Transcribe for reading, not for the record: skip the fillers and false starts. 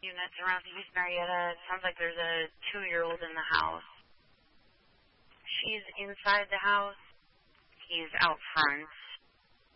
units around East Marietta. It sounds like there's a 2-year-old in the house. She's inside the house. He's out front.